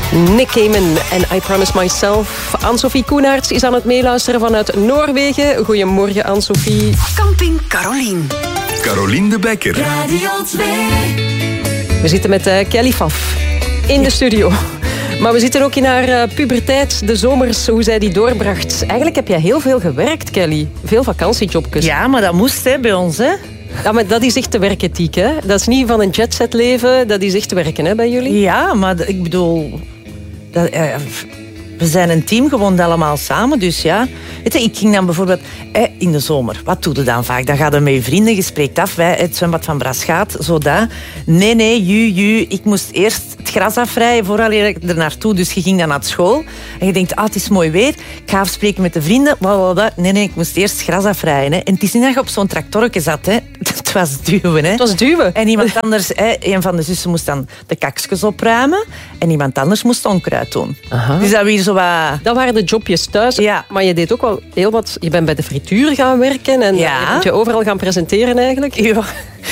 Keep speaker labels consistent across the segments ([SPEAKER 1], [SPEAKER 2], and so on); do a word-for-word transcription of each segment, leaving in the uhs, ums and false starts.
[SPEAKER 1] Nick Cayman en I Promise Myself. Anne-Sophie Koenaerts is aan het meeluisteren vanuit Noorwegen. Goedemorgen, Anne-Sophie.
[SPEAKER 2] Camping Carolien.
[SPEAKER 3] Carolien de Bekker.
[SPEAKER 2] Radio twee.
[SPEAKER 1] We zitten met uh, Kelly Faf in de studio. Maar we zitten ook in haar uh, puberteit, de zomers, hoe zij die doorbracht. Eigenlijk heb jij heel veel gewerkt, Kelly. Veel vakantiejobjes.
[SPEAKER 4] Ja, maar dat moest hè, bij ons, hè.
[SPEAKER 1] Ja, maar dat is echt de werkethiek, hè? Dat is niet van een jetset leven, dat is echt werken, hè, bij jullie?
[SPEAKER 4] Ja, maar ik bedoel... Dat, uh, we zijn een team, gewoon allemaal samen, dus ja. Weet je, ik ging dan bijvoorbeeld eh, in de zomer. Wat doe je dan vaak? Dan ga je met je vrienden, je spreekt af. Wij, het zwembad van Braschaat, zo dat. Nee, nee, ju, ju. Ik moest eerst het gras afrijden voordat ik er naartoe. Dus je ging dan naar school. En je denkt, ah, het is mooi weer. Ik ga afspreken met de vrienden. Nee, nee, ik moest eerst het gras afrijden. Hè. En het is niet dat je op zo'n tractorke zat. Hè. Het was duwen. Hè.
[SPEAKER 1] Het was duwen.
[SPEAKER 4] En iemand anders, hè, een van de zussen moest dan de kakjes opruimen. En iemand anders moest onkruid doen. Aha. Dus dat weer zo wat...
[SPEAKER 1] Dat waren de jobjes thuis.
[SPEAKER 4] Ja.
[SPEAKER 1] Maar je deed ook wel heel wat... Je bent bij de frituur gaan werken en
[SPEAKER 4] ja.
[SPEAKER 1] je bent je overal gaan presenteren eigenlijk.
[SPEAKER 4] Ja.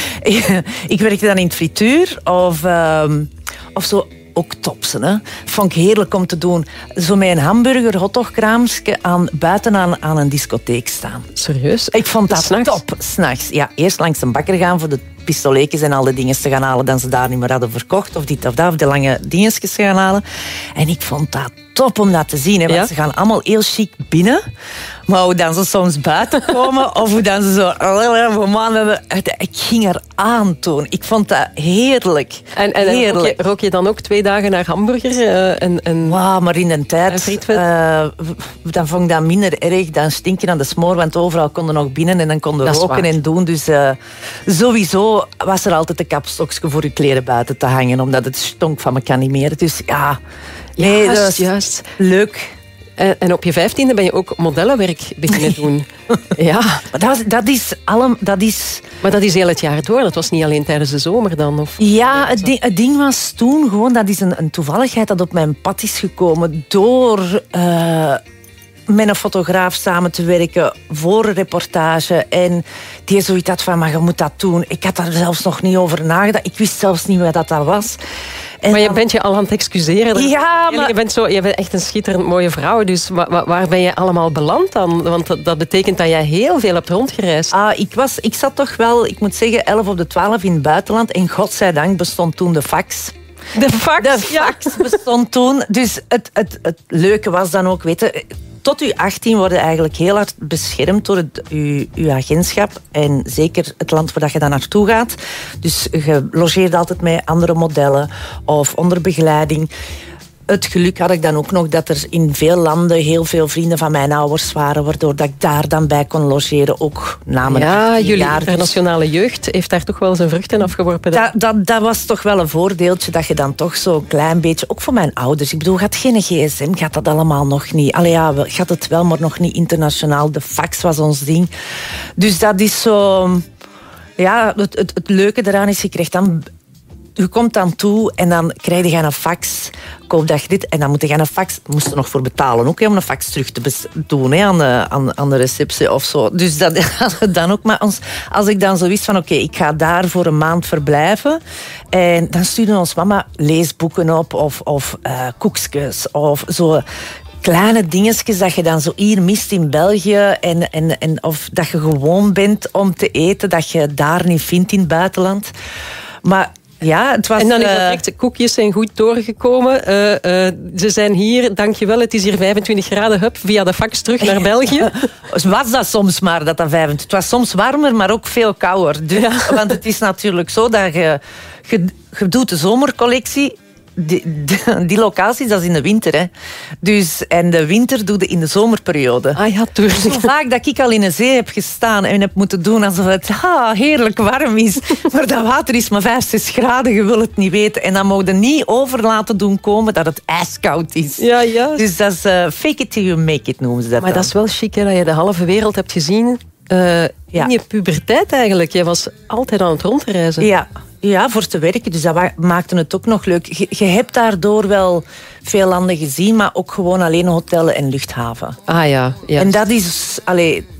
[SPEAKER 4] Ik werkte dan in het frituur of, um, of zo... Ook topsen, hè. Vond ik heerlijk om te doen. Zo met een hamburger, hotdogkraamsje aan, buiten aan, aan een discotheek staan.
[SPEAKER 1] Serieus?
[SPEAKER 4] Ik vond dat
[SPEAKER 1] S'nachts?
[SPEAKER 4] top, s'nachts. Ja, eerst langs een bakker gaan voor de pistoletjes en al de dingen te gaan halen dat ze daar niet meer hadden verkocht. Of dit of dat, of de lange dingetjes te gaan halen. En ik vond dat top om dat te zien. Hè, want ja? Ze gaan allemaal heel chic binnen. Maar hoe dan ze soms buiten komen, of hoe dan ze zo... Ik ging er aan toen. Ik vond dat heerlijk.
[SPEAKER 1] En, en
[SPEAKER 4] heerlijk.
[SPEAKER 1] Rook, je, rook je dan ook twee dagen naar hamburger? Uh, en, en...
[SPEAKER 4] Wow, maar in de tijd... Uh, dan vond ik dat minder erg dan stinken aan de smoor. Want overal konden nog binnen en dan konden roken en doen. Dus uh, sowieso was er altijd een kapstokje voor je kleren buiten te hangen. Omdat het stonk van elkaar niet meer. Dus ja... Nee,
[SPEAKER 1] juist,
[SPEAKER 4] dat is
[SPEAKER 1] juist.
[SPEAKER 4] Leuk.
[SPEAKER 1] En, en op je vijftiende ben je ook modellenwerk beginnen doen. Ja.
[SPEAKER 4] Maar dat, dat, is allem, dat is...
[SPEAKER 1] Maar dat is heel het jaar door. Dat was niet alleen tijdens de zomer dan? Of...
[SPEAKER 4] Ja, het ding, het ding was toen gewoon... Dat is een, een toevalligheid dat op mijn pad is gekomen door... Uh, met een fotograaf samen te werken voor een reportage. En die zoiets had van, maar je moet dat doen. Ik had daar zelfs nog niet over nagedacht. Ik wist zelfs niet wat dat, dat was.
[SPEAKER 1] En maar je dan... bent je al aan het excuseren.
[SPEAKER 4] Ja, maar...
[SPEAKER 1] Je bent, zo, je bent echt een schitterend mooie vrouw. Dus waar, waar ben je allemaal beland dan? Want dat, dat betekent dat jij heel veel hebt rondgereisd.
[SPEAKER 4] Ah, ik, was, ik zat toch wel, ik moet zeggen, elf op de twaalf in het buitenland. En godzijdank bestond toen de fax.
[SPEAKER 1] De fax?
[SPEAKER 4] De fax ja. bestond toen. Dus het, het, het leuke was dan ook, weet je... Tot uw achttien worden eigenlijk heel hard beschermd door het, uw, uw agentschap. En zeker het land waar je dan naartoe gaat. Dus je logeert altijd met andere modellen of onder begeleiding. Het geluk had ik dan ook nog dat er in veel landen heel veel vrienden van mijn ouders waren, waardoor dat ik daar dan bij kon logeren, ook na mijn
[SPEAKER 1] Ja, jullie
[SPEAKER 4] jaar.
[SPEAKER 1] internationale jeugd heeft daar toch wel zijn vruchten afgeworpen.
[SPEAKER 4] Dat, dat, dat was toch wel een voordeeltje, dat je dan toch zo'n klein beetje, ook voor mijn ouders, ik bedoel, gaat geen gsm, gaat dat allemaal nog niet. Allee ja, gaat het wel, maar nog niet internationaal. De fax was ons ding. Dus dat is zo... Ja, het, het, het leuke eraan is, je krijgt dan... Je komt dan toe en dan krijg je een fax. Koop dat je dit en dan moet je een fax. We moesten nog voor betalen ook, om een fax terug te doen hè, aan, de, aan, aan de receptie of zo. Dus dat hadden we dan ook. Maar als, als ik dan zo wist van oké, okay, ik ga daar voor een maand verblijven. En dan stuurde ons mama leesboeken op of, of uh, koekjes of zo. Kleine dingetjes dat je dan zo hier mist in België. En, en, en of dat je gewoon bent om te eten dat je daar niet vindt in het buitenland. Maar... Ja, het was,
[SPEAKER 1] en dan is dat
[SPEAKER 4] uh...
[SPEAKER 1] echt, koekjes zijn goed doorgekomen. Uh, uh, ze zijn hier, dankjewel, het is hier vijfentwintig graden, hup, via de fax terug naar België.
[SPEAKER 4] Was dat soms maar, dat dat vijfentwintig... Het was soms warmer, maar ook veel kouder. Dus, ja. Want het is natuurlijk zo dat je... Je, je doet de zomercollectie... Die, die, die locaties, dat is in de winter. Hè. Dus, en de winter doe je in de zomerperiode.
[SPEAKER 1] Ah ja, tuurlijk.
[SPEAKER 4] Zo vaak dat ik al in een zee heb gestaan en heb moeten doen alsof het ah, heerlijk warm is. Maar dat water is maar vijf, zes graden, je wil het niet weten. En dan moet je niet over laten doen komen dat het ijskoud is.
[SPEAKER 1] Ja, ja.
[SPEAKER 4] Dus dat is uh, fake it till you make it, noemen ze dat
[SPEAKER 1] Maar
[SPEAKER 4] dan.
[SPEAKER 1] dat is wel chic, hè, dat je de halve wereld hebt gezien. Uh,
[SPEAKER 4] ja.
[SPEAKER 1] In je puberteit eigenlijk. Jij was altijd aan het rondreizen.
[SPEAKER 4] Ja. Ja, voor te werken. Dus dat maakte het ook nog leuk. Je, je hebt daardoor wel veel landen gezien, maar ook gewoon alleen hotellen en luchthaven.
[SPEAKER 1] Ah ja. ja.
[SPEAKER 4] En dat is... Allee,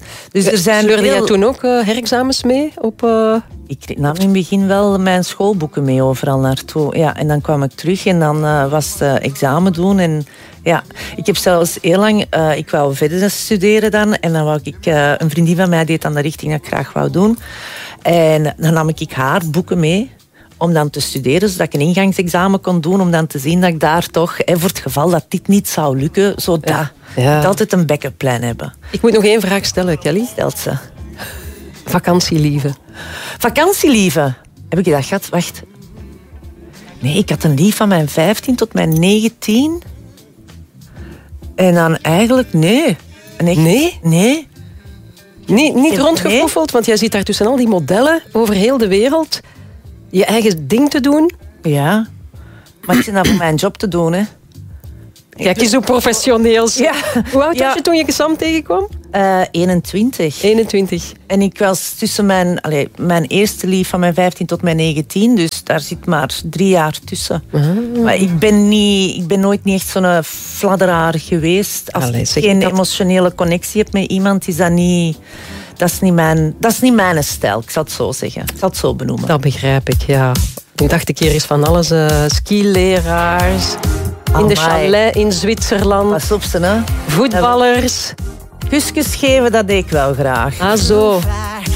[SPEAKER 4] Dus er zijn
[SPEAKER 1] Sleurde
[SPEAKER 4] heel...
[SPEAKER 1] jij toen ook uh, herexamens mee? Op, uh...
[SPEAKER 4] Ik nam in het begin wel mijn schoolboeken mee overal naartoe. Ja, en dan kwam ik terug en dan uh, was het examen doen. En, ja, ik heb zelfs heel lang... Uh, ik wou verder studeren dan. En dan wou ik... Uh, een vriendin van mij deed dan de richting dat ik graag wou doen. En dan nam ik haar boeken mee om dan te studeren, zodat ik een ingangsexamen kon doen, om dan te zien dat ik daar toch, hè, voor het geval dat dit niet zou lukken, zodat ja. Ja. ik altijd een backup plan hebben.
[SPEAKER 1] Ik moet nog één vraag stellen, Kelly.
[SPEAKER 4] Stelt ze.
[SPEAKER 1] Vakantielieve.
[SPEAKER 4] Vakantielieve? Heb ik dat gehad? Wacht. Nee, ik had een lief van mijn vijftien tot mijn negentien. En dan eigenlijk, nee. En echt,
[SPEAKER 1] nee?
[SPEAKER 4] Nee.
[SPEAKER 1] Niet, niet rondgevoefeld, want jij zit daar tussen al die modellen over heel de wereld je eigen ding te doen.
[SPEAKER 4] Ja, maar ik zit dat voor mijn job te doen, hè.
[SPEAKER 1] Kijk eens hoe professioneels.
[SPEAKER 4] Ja.
[SPEAKER 1] Hoe oud
[SPEAKER 4] ja.
[SPEAKER 1] was je toen je Sam tegenkwam?
[SPEAKER 4] Uh, eenentwintig.
[SPEAKER 1] eenentwintig.
[SPEAKER 4] En ik was tussen mijn, allez, mijn eerste lief van mijn vijftien tot mijn negentien, dus daar zit maar drie jaar tussen. Uh-huh. Maar ik ben, niet, ik ben nooit niet echt zo'n fladderaar geweest. Als
[SPEAKER 1] Allee,
[SPEAKER 4] ik geen dat... emotionele connectie heb met iemand, is dat niet... Dat is niet mijn, dat is niet mijn stijl, ik zal het zo zeggen. Ik zal het zo benoemen.
[SPEAKER 1] Dat begrijp ik, ja. Ik dacht een keer eens van alles. Uh, skileraars, oh, in de chalet in Zwitserland.
[SPEAKER 4] Pas op ze, hè.
[SPEAKER 1] Voetballers.
[SPEAKER 4] Kusjes geven, dat deed ik wel graag.
[SPEAKER 1] Ah, zo.